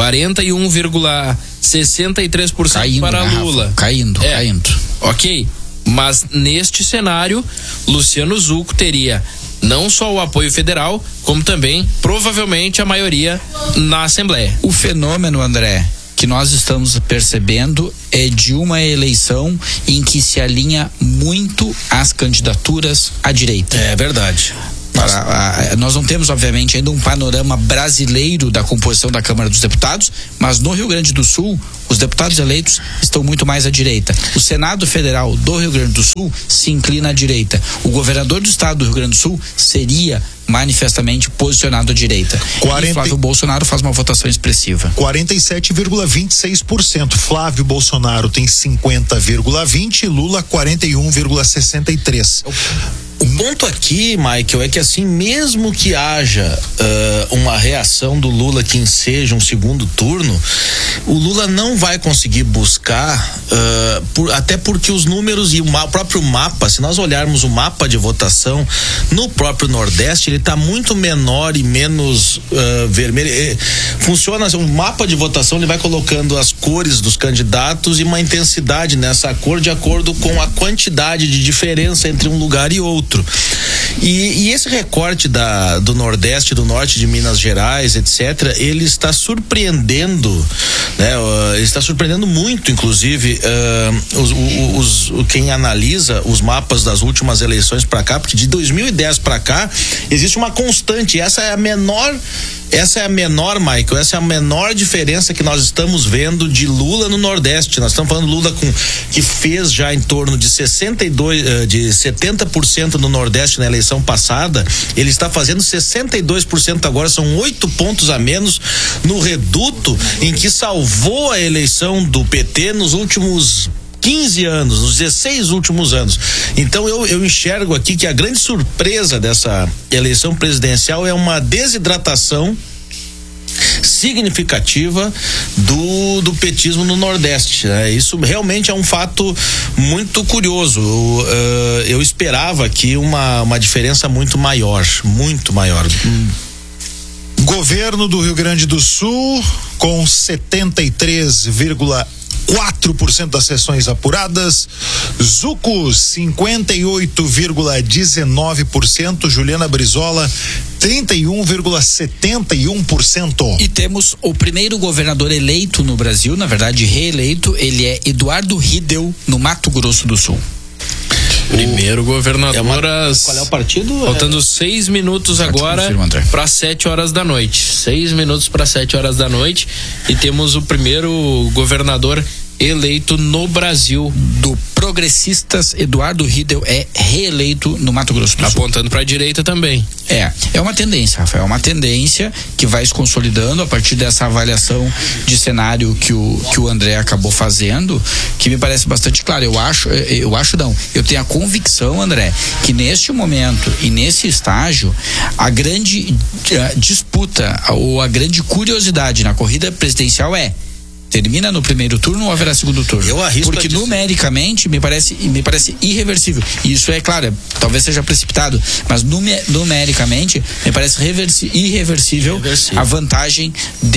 41,63% para Lula. Caindo. Ok, mas neste cenário, Luciano Zucco teria não só o apoio federal, como também, provavelmente, a maioria na Assembleia. O fenômeno, André, que nós estamos percebendo é de uma eleição em que se alinha muito as candidaturas à direita. É verdade. Nós não temos, obviamente, ainda um panorama brasileiro da composição da Câmara dos Deputados, mas no Rio Grande do Sul, os deputados eleitos estão muito mais à direita. O Senado Federal do Rio Grande do Sul se inclina à direita. O governador do estado do Rio Grande do Sul seria manifestamente posicionado à direita. E Flávio Bolsonaro faz uma votação expressiva. 47,26%. Flávio Bolsonaro tem 50,20%, Lula 41,63%. O ponto aqui, Michael, é que assim, mesmo que haja uma reação do Lula que enseja um segundo turno, o Lula não vai conseguir buscar, até porque os números e o próprio mapa, se nós olharmos o mapa de votação no próprio Nordeste, ele está muito menor e menos vermelho. Funciona assim, o mapa de votação, ele vai colocando as cores dos candidatos e uma intensidade nessa cor de acordo com a quantidade de diferença entre um lugar e outro. E esse recorte do Nordeste, do Norte de Minas Gerais, etc., ele está surpreendendo, né? Ele está surpreendendo muito, inclusive, quem analisa os mapas das últimas eleições para cá, porque de 2010 para cá existe uma constante. Essa é a menor, Michael, essa é a menor diferença que nós estamos vendo de Lula no Nordeste. Nós estamos falando Lula que fez já em torno de 70% no Nordeste na eleição passada, ele está fazendo 62% agora, são 8 pontos a menos no reduto em que salvou a eleição do PT nos últimos 15 anos, nos 16 últimos anos. Então eu enxergo aqui que a grande surpresa dessa eleição presidencial é uma desidratação significativa do petismo no Nordeste, né? Isso realmente é um fato muito curioso. Eu esperava aqui uma diferença muito maior. Governo do Rio Grande do Sul com 73,4% das sessões apuradas, Zucco 58,19%, Juliana Brizola 31,71%. E temos o primeiro governador eleito no Brasil, na verdade reeleito, ele é Eduardo Riedel, no Mato Grosso do Sul. Primeiro governador. Qual é o partido? Faltando 6 minutos agora para 7 horas da noite. 6 minutos para 7 horas da noite. E temos o primeiro governador eleito no Brasil. Do Progressistas, Eduardo Riedel é reeleito no Mato Grosso do Sul. Apontando para a direita também. É uma tendência, Rafael, é uma tendência que vai se consolidando a partir dessa avaliação de cenário que o André acabou fazendo, que me parece bastante claro. Eu tenho a convicção, André, que neste momento e nesse estágio, a grande disputa ou a grande curiosidade na corrida presidencial termina no primeiro turno ou haverá segundo turno? Eu arrisco porque numericamente me parece irreversível. E isso é claro, talvez seja precipitado, mas numericamente me parece irreversível a vantagem de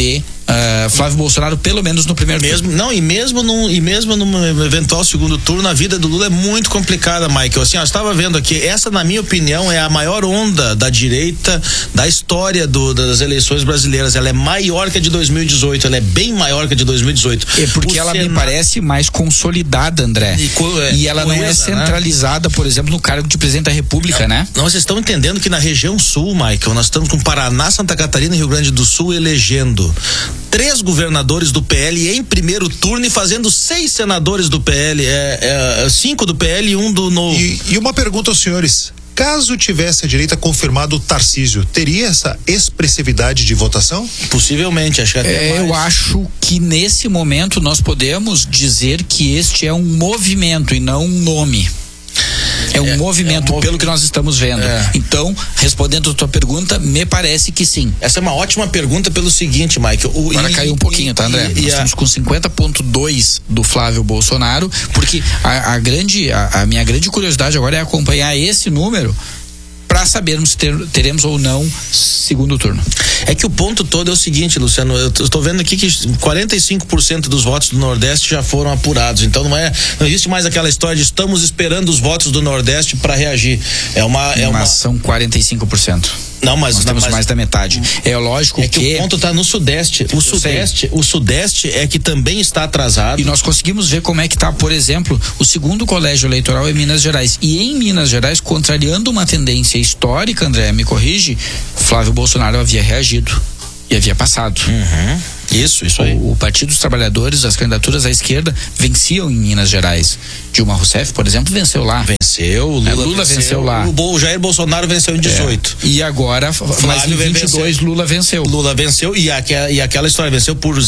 Flávio Bolsonaro, pelo menos no primeiro turno. Não, e mesmo num eventual segundo turno, a vida do Lula é muito complicada, Michael. Assim, eu estava vendo aqui, essa, na minha opinião, é a maior onda da direita da história das eleições brasileiras. Ela é maior que a de 2018, ela é bem maior que a de 2018. É porque ela me parece mais consolidada, André. E ela não é centralizada, né? Por exemplo, no cargo de presidente da República, né? Não, vocês estão entendendo que na região sul, Michael, nós estamos com Paraná, Santa Catarina e Rio Grande do Sul elegendo 3 governadores do PL em primeiro turno e fazendo 6 senadores do PL, 5 do PL e 1 do Novo. E uma pergunta aos senhores: caso tivesse a direita confirmado o Tarcísio, teria essa expressividade de votação? Possivelmente, acho que até mais. Eu acho que nesse momento nós podemos dizer que este é um movimento e não um nome. É um movimento, pelo que nós estamos vendo. Então, respondendo a tua pergunta, me parece que sim. Essa é uma ótima pergunta pelo seguinte, Michael. Agora caiu um pouquinho, tá, André? Nós estamos com 50,2 do Flávio Bolsonaro, porque a minha grande curiosidade agora é acompanhar esse número para sabermos se teremos ou não segundo turno. É que o ponto todo é o seguinte, Luciano, eu estou vendo aqui que 45% dos votos do Nordeste já foram apurados, então não existe mais aquela história de estamos esperando os votos do Nordeste para reagir. Mas são 45%. Não, mas nós temos mais da metade. É lógico que o ponto está no Sudeste. O Sudeste é que também está atrasado. E nós conseguimos ver como é que está, por exemplo, o segundo colégio eleitoral em Minas Gerais. E em Minas Gerais, contrariando uma tendência histórica, André, me corrige, Flávio Bolsonaro havia reagido e havia passado. Isso aí. O Partido dos Trabalhadores, as candidaturas à esquerda venciam em Minas Gerais. Dilma Rousseff, por exemplo, venceu lá. Venceu, Lula venceu lá. O Jair Bolsonaro venceu em 18. E agora, mas em 22, Lula venceu. Lula venceu e aquela história venceu por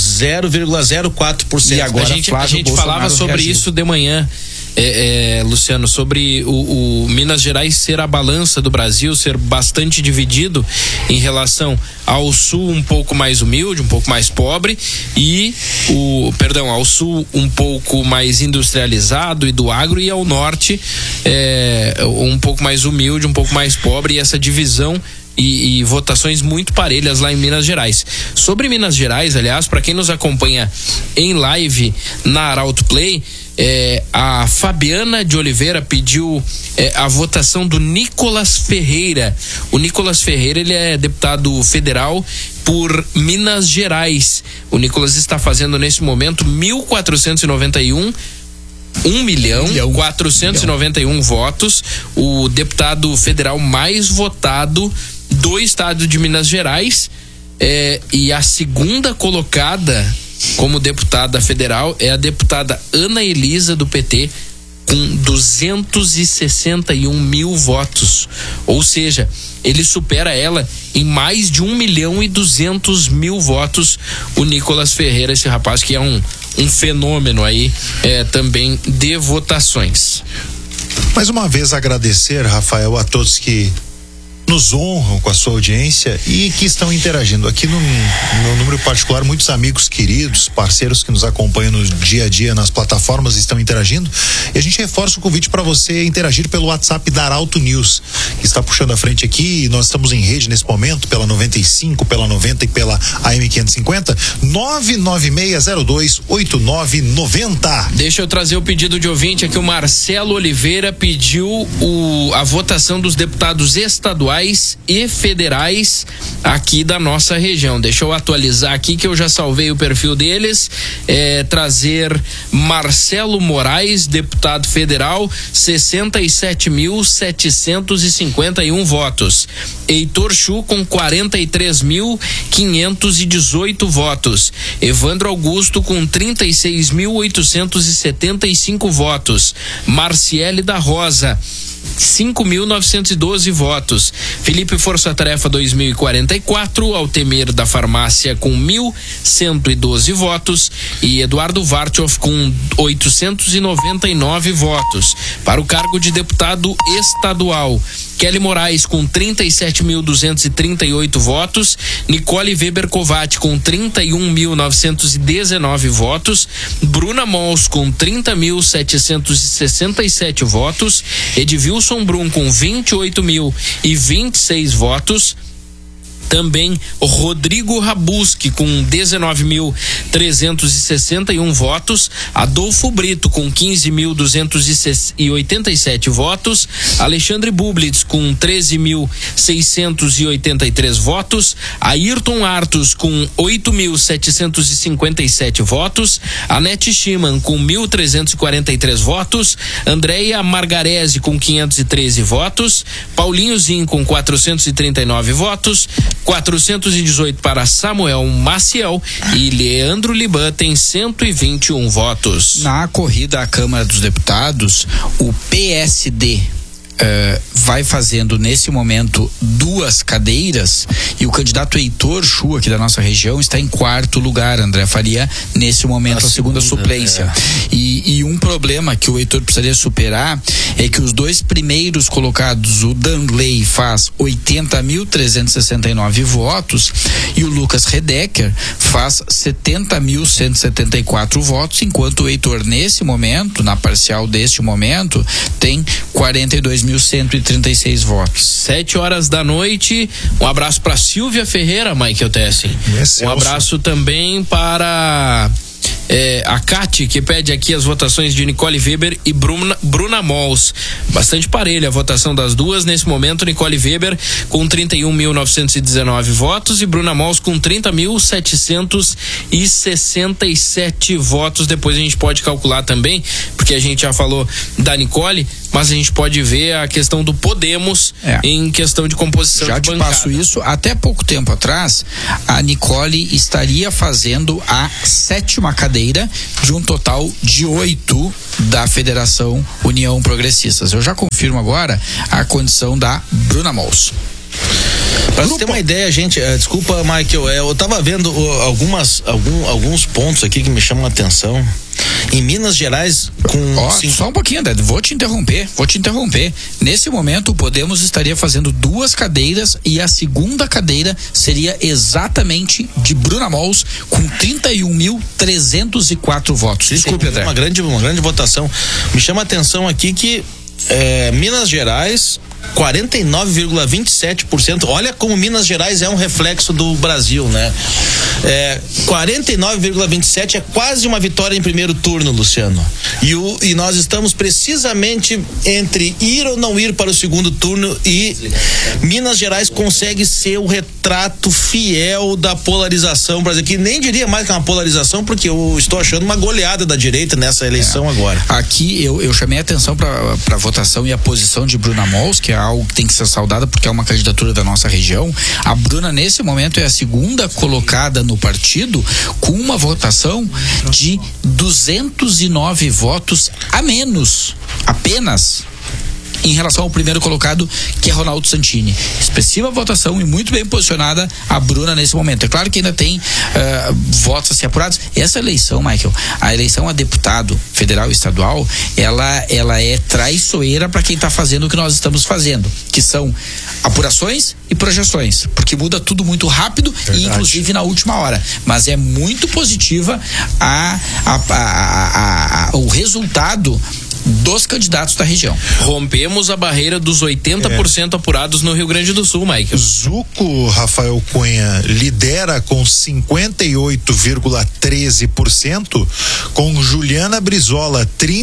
0,04%. E agora a gente falava sobre reagiu. Isso de manhã. Luciano, sobre o Minas Gerais ser a balança do Brasil, ser bastante dividido em relação ao sul um pouco mais humilde, um pouco mais pobre, e ao sul um pouco mais industrializado e do agro, e ao norte um pouco mais humilde, um pouco mais pobre, e essa divisão e votações muito parelhas lá em Minas Gerais. Sobre Minas Gerais, aliás, para quem nos acompanha em live na Arauto Play, a Fabiana de Oliveira pediu a votação do Nicolas Ferreira. O Nicolas Ferreira, ele é deputado federal por Minas Gerais. O Nicolas está fazendo nesse momento 1.491 votos, o deputado federal mais votado do estado de Minas Gerais, e a segunda colocada como deputada federal é a deputada Ana Elisa, do PT, com 261 mil votos, ou seja, ele supera ela em mais de 1.200.000 votos, o Nicolas Ferreira, esse rapaz que é um fenômeno aí também de votações. Mais uma vez agradecer, Rafael, a todos que nos honram com a sua audiência e que estão interagindo aqui no número particular. Muitos amigos queridos, parceiros que nos acompanham no dia a dia nas plataformas estão interagindo, e a gente reforça o convite para você interagir pelo WhatsApp da Arauto News, que está puxando a frente aqui, e nós estamos em rede nesse momento pela 95, pela 90 e pela AM 550, 996028990. Deixa eu trazer o pedido de ouvinte aqui. O Marcelo Oliveira pediu a votação dos deputados estaduais e federais aqui da nossa região. Deixa eu atualizar aqui que eu já salvei o perfil deles. Trazer Marcelo Moraes, deputado federal, 67.751 votos. Heitor Chu com 43.518 votos. Evandro Augusto com 36.875 votos. Marciele da Rosa, 5.912 votos. Felipe Força Tarefa 2044, Altemir da Farmácia com 1.112 votos e Eduardo Vartioff com 899 votos. Para o cargo de deputado estadual, Kelly Moraes com 37.238 votos, Nicole Weber Covatti com 31.919 votos, Bruna Mols com 30.767 votos, Edvilson Brum com 28.026 votos, Também Rodrigo Rabuski com 19.361 votos, Adolfo Brito com 15.287 votos, Alexandre Bublitz com 13.683 votos, Ayrton Artus com 8.757 votos, Anete Schimann com 1.343 votos, Andréia Margarese com 513 votos, Paulinho Zin com 439 votos, 418 para Samuel Maciel e Leandro Liban tem 121 votos. Na corrida à Câmara dos Deputados, o PSD vai fazendo nesse momento 2 cadeiras e o candidato Heitor Chu, aqui da nossa região, está em 4º lugar, André Faria, nesse momento a segunda suplência. E um problema que o Heitor precisaria superar é que os 2 primeiros colocados, o Danley faz 80.369 votos e o Lucas Redecker faz 70.174 votos, enquanto o Heitor nesse momento, na parcial deste momento, tem 42.136 votos. 7h da noite. Um abraço para Silvia Ferreira, Michael Tessin. Um abraço também para a Cati, que pede aqui as votações de Nicole Weber e Bruna Mols. Bastante parelha a votação das duas. Nesse momento, Nicole Weber com 31.919 votos e Bruna Mols com 30.767 votos. Depois a gente pode calcular também, porque a gente já falou da Nicole, mas a gente pode ver a questão do Podemos em questão de composição já de bancada. Já te passo isso. Até pouco tempo atrás, a Nicole estaria fazendo a 7ª cadeira de um total de 8 da Federação União Progressistas. Eu já confirmo agora a condição da Bruna Mols. Pra você ter uma ideia, gente, desculpa, Michael, eu tava vendo alguns pontos aqui que me chamam a atenção. Em Minas Gerais, só um pouquinho, André, vou te interromper. Nesse momento, o Podemos estaria fazendo 2 cadeiras e a segunda cadeira seria exatamente de Bruna Mols com 31.304 votos. Desculpe, André. Uma grande votação. Me chama a atenção aqui que Minas Gerais, 49,27%. Olha como Minas Gerais é um reflexo do Brasil, né? 49,27% é quase uma vitória em primeiro turno, Luciano. E nós estamos precisamente entre ir ou não ir para o segundo turno, e Minas Gerais consegue ser o retrato fiel da polarização brasileira, que nem diria mais que uma polarização, porque eu estou achando uma goleada da direita nessa eleição agora. Aqui eu chamei a atenção para a votação e a posição de Bruna Mols, que é algo que tem que ser saudada porque é uma candidatura da nossa região. A Bruna nesse momento é a segunda colocada no partido com uma votação de 209 votos a menos, apenas, em relação ao primeiro colocado, que é Ronaldo Santini. Expressiva votação e muito bem posicionada a Bruna nesse momento. É claro que ainda tem votos a ser apurados. Essa eleição, Michael, a eleição a deputado federal e estadual, ela é traiçoeira para quem está fazendo o que nós estamos fazendo, que são apurações e projeções, porque muda tudo muito rápido. Verdade. E inclusive na última hora, mas é muito positiva o resultado dos candidatos da região. Rompemos a barreira dos 80% apurados no Rio Grande do Sul, Michael. Zuco Rafael Cunha lidera com 58,13%, com Juliana Brizola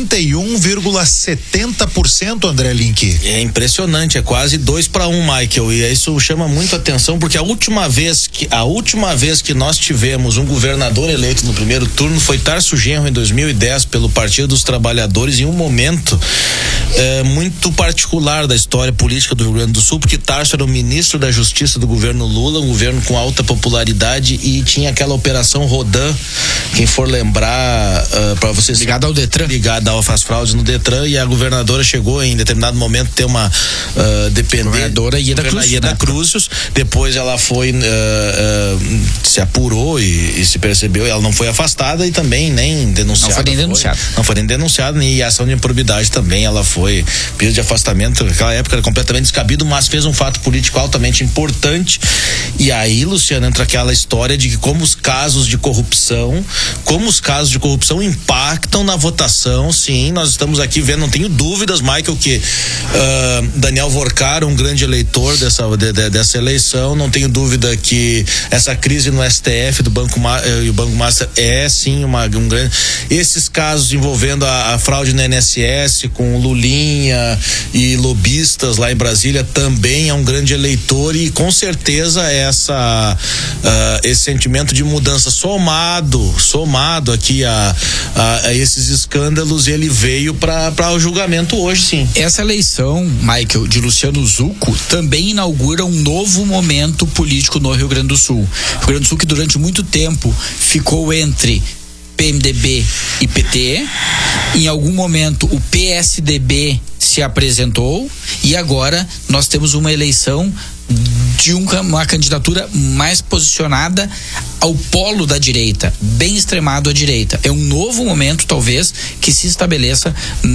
31,70%, André Link. É impressionante, é quase 2-1, Michael, e isso chama muito atenção, porque a última vez que nós tivemos um governador eleito no primeiro turno foi Tarso Genro, em 2010, pelo Partido dos Trabalhadores, em um momento muito particular da história política do Rio Grande do Sul, porque Tarso era o ministro da Justiça do governo Lula, um governo com alta popularidade, e tinha aquela operação Rodan, quem for lembrar, para vocês, ligada ao Detran, ligada às fraudes no Detran, e a governadora chegou em determinado momento ter uma governadora Ieda Cruz, depois ela foi se apurou e se percebeu, ela não foi afastada e também nem denunciada. Não foi nem denunciada, e a ação de improbidade também, ela foi pedido de afastamento, naquela época era completamente descabido, mas fez um fato político altamente importante. E aí, Luciano, entra aquela história de que como os casos de corrupção impactam na votação. Sim, nós estamos aqui vendo, não tenho dúvidas, Michael, que Daniel Vorcar, um grande eleitor dessa eleição, não tenho dúvida que essa crise no STF do Banco Master é sim um grande. Esses casos envolvendo a fraude no INSS com Lulinha e lobistas lá em Brasília também é um grande eleitor, e com certeza esse sentimento de mudança somado aqui a esses escândalos, ele veio para o julgamento hoje, sim. Essa eleição, Michael, de Luciano Zucco também inaugura um novo momento político no Rio Grande do Sul. O Rio Grande do Sul, que durante muito tempo ficou entre PMDB e PT, em algum momento o PSDB se apresentou, e agora nós temos uma eleição de uma candidatura mais posicionada ao polo da direita, bem extremado à direita. É um novo momento, talvez, que se estabeleça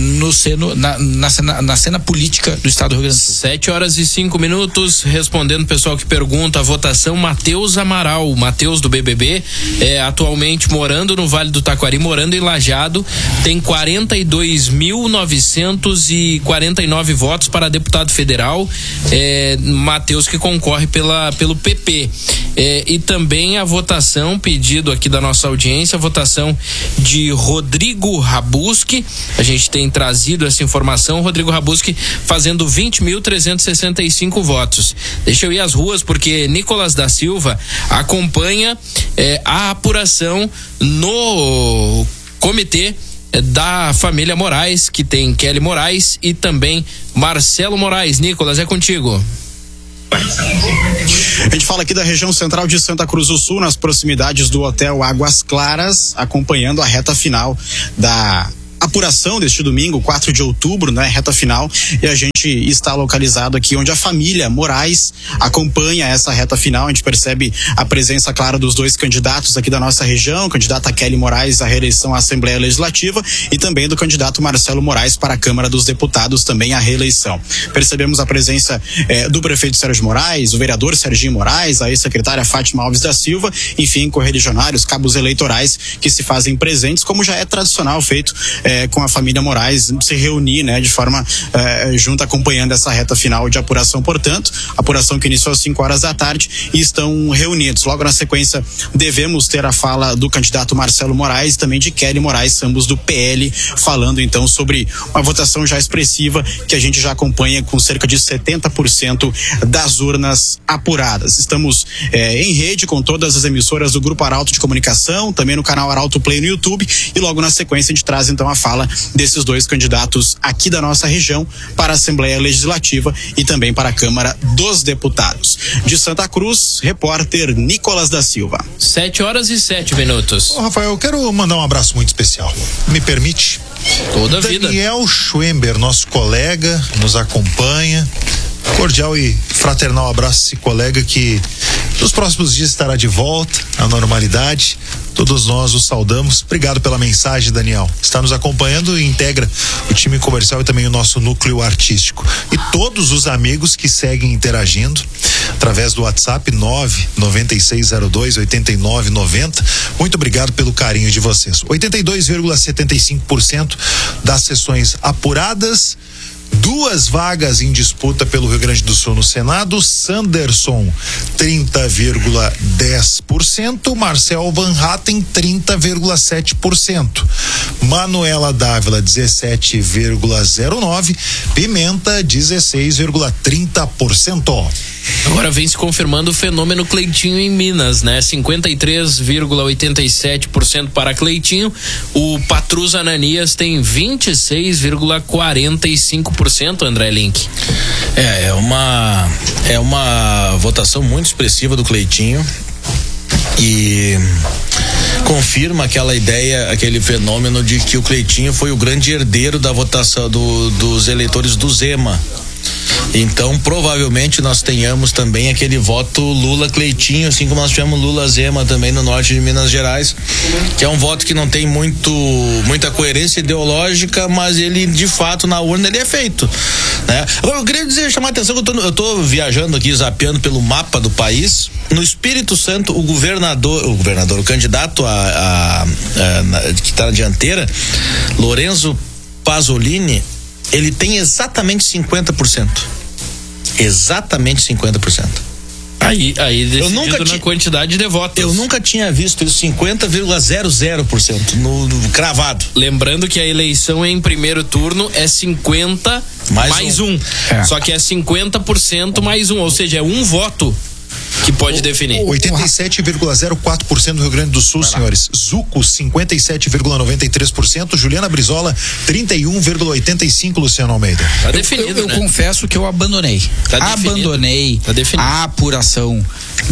na cena política do estado do Rio Grande do Sul. 7h05, respondendo o pessoal que pergunta, a votação, Matheus Amaral, Matheus do BBB, atualmente morando no Vale do Taquari, morando em Lajeado, tem 42.949 votos para deputado federal, Matheus que concorre pelo PP. E também a votação, pedido aqui da nossa audiência, a votação de Rodrigo Rabuski. A gente tem trazido essa informação, Rodrigo Rabuski fazendo 20.365 votos. Deixa eu ir às ruas, porque Nicolas da Silva acompanha a apuração no comitê da família Moraes, que tem Kelly Moraes e também Marcelo Moraes. Nicolas, é contigo. A gente fala aqui da região central de Santa Cruz do Sul, nas proximidades do Hotel Águas Claras, acompanhando a reta final da apuração deste domingo, 4 de outubro, né, reta final, e a gente está localizado aqui onde a família Moraes acompanha essa reta final. A gente percebe a presença clara dos dois candidatos aqui da nossa região, candidata Kelly Moraes à reeleição à Assembleia Legislativa e também do candidato Marcelo Moraes para a Câmara dos Deputados, também à reeleição. Percebemos a presença do prefeito Sérgio Moraes, o vereador Serginho Moraes, a ex-secretária Fátima Alves da Silva, enfim, correligionários, cabos eleitorais que se fazem presentes, como já é tradicional feito com a família Moraes, se reunir, né, de forma junta, acompanhando essa reta final de apuração. Portanto, apuração que iniciou às 5 horas da tarde, e estão reunidos. Logo na sequência, devemos ter a fala do candidato Marcelo Moraes e também de Kelly Moraes, ambos do PL, falando então sobre uma votação já expressiva que a gente já acompanha com cerca de 70% das urnas apuradas. Estamos em rede com todas as emissoras do Grupo Arauto de Comunicação, também no canal Arauto Play no YouTube, e logo na sequência a gente traz então a fala desses dois candidatos aqui da nossa região para a Assembleia Legislativa e também para a Câmara dos Deputados. De Santa Cruz, repórter Nicolas da Silva. 7h07. Rafael, eu quero mandar um abraço muito especial. Me permite? Toda a vida. Daniel Schwember, nosso colega, nos acompanha. Cordial e fraternal abraço a esse colega que nos próximos dias estará de volta à normalidade. Todos nós o saudamos. Obrigado pela mensagem, Daniel. Está nos acompanhando e integra o time comercial e também o nosso núcleo artístico. E todos os amigos que seguem interagindo através do WhatsApp 99602-8990. Muito obrigado pelo carinho de vocês. 82,75% das sessões apuradas. 2 vagas em disputa pelo Rio Grande do Sul no Senado. Sanderson, 30,10%. Marcel Van Hatten, 30,7%. Manuela Dávila, 17,09%. Pimenta, 16,30%. Agora vem se confirmando o fenômeno Cleitinho em Minas, né? 53,87% para Cleitinho. O Patrus Ananias tem 26,45%, André Link. É uma votação muito expressiva do Cleitinho e confirma aquela ideia, aquele fenômeno de que o Cleitinho foi o grande herdeiro da votação dos eleitores do Zema. Então, provavelmente nós tenhamos também aquele voto Lula-Cleitinho, assim como nós tivemos Lula-Zema também no norte de Minas Gerais, que é um voto que não tem muita coerência ideológica, mas ele, de fato, na urna ele é feito, né? Agora, eu queria chamar a atenção que eu tô viajando aqui, zapeando pelo mapa do país. No Espírito Santo, o candidato que está na dianteira, Lorenzo Pasolini, ele tem exatamente 50%. Exatamente 50%. Aí eu nunca na quantidade de votos. Eu nunca tinha visto isso, 50,00% no cravado. Lembrando que a eleição em primeiro turno é 50 mais um. Só que é 50% mais um, ou seja, é um voto que pode definir. 87,04% do Rio Grande do Sul, senhores. Zuco, 57,93%. Juliana Brizola, 31,85%, Luciano Almeida. Tá definido, eu confesso que eu abandonei. Abandonei a apuração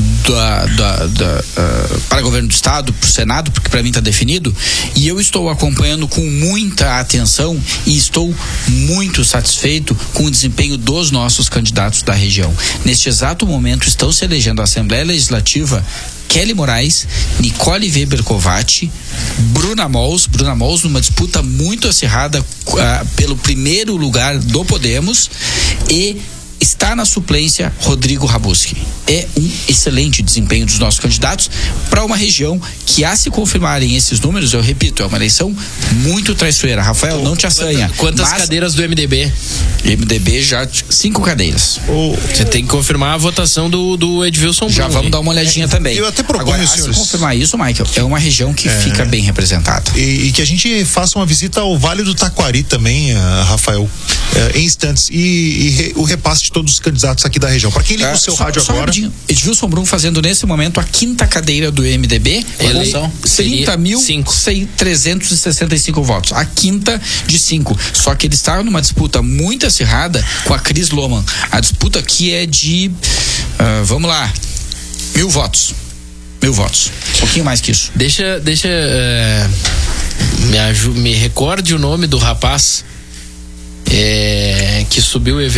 para governo do estado, para o Senado, porque para mim está definido, e eu estou acompanhando com muita atenção e estou muito satisfeito com o desempenho dos nossos candidatos da região. Neste exato momento estão se elegendo a Assembleia Legislativa Kelly Moraes, Nicole Weber Covatti, Bruna Mols numa disputa muito acirrada pelo primeiro lugar do Podemos, e está na suplência Rodrigo Rabuski. É um excelente desempenho dos nossos candidatos para uma região que, a se confirmarem esses números, eu repito, é uma eleição muito traiçoeira. Rafael, não te assanha. Quantas cadeiras do MDB? MDB já 5 cadeiras. Você tem que confirmar a votação do Edvilson Brum. Já vamos dar uma olhadinha também. Eu até proponho, agora, senhores, se confirmar isso, Michael, é uma região que fica bem representada. E que a gente faça uma visita ao Vale do Taquari também, Rafael, em instantes. E o repasse de todos os candidatos aqui da região. Para quem liga o seu rádio agora. Edvilson Brum fazendo nesse momento a 5ª cadeira do MDB, eleição 30.365 votos. A 5ª de 5. Só que ele está numa disputa muito acirrada com a Cris Lohmann. A disputa aqui é de vamos lá, 1.000 votos. 1.000 votos. Um pouquinho mais que isso. Me recorde o nome do rapaz que subiu o evento.